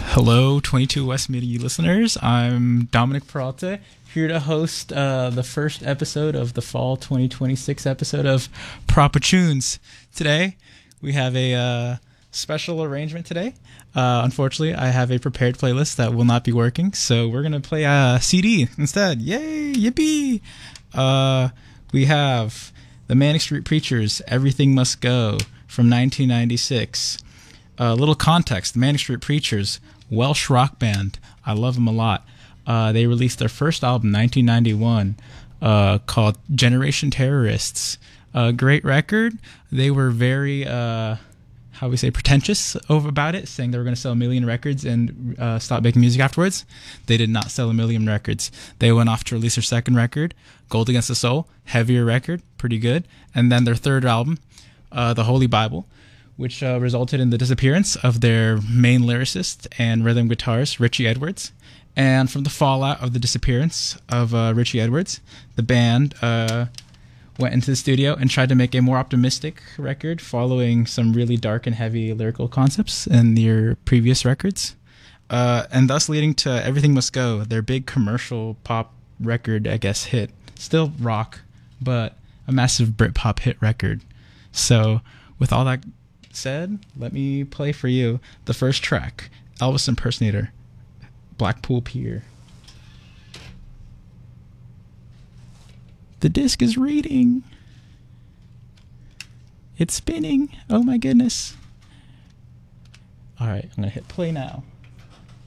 Hello, 22 West Media listeners. I'm Dominic Peralta, here to host the first episode of the fall 2026 episode of Proper Tunes. Today, we have a special arrangement today. Unfortunately, I have a prepared playlist that will not be working, so we're going to play a CD instead. Yay! Yippee! We have the Manic Street Preachers, Everything Must Go, from 1996. Little context, the Manic Street Preachers, Welsh rock band. I love them a lot. They released their first album, 1991, called Generation Terrorists. Great record. They were very, pretentious about it, saying they were going to sell 1 million records and stop making music afterwards. They did not sell 1 million records. They went off to release their second record, Gold Against the Soul, heavier record, pretty good. And then their third album, The Holy Bible, which resulted in the disappearance of their main lyricist and rhythm guitarist, Richie Edwards. And from the fallout of the disappearance of Richie Edwards, the band went into the studio and tried to make a more optimistic record following some really dark and heavy lyrical concepts in their previous records. And thus leading to Everything Must Go, their big commercial pop record, I guess, hit. Still rock, but a massive Britpop hit record. So with all that said, let me play for you the first track, Elvis Impersonator, Blackpool Pier. The disc is reading. It's spinning. Oh my goodness. Alright, I'm going to hit play now.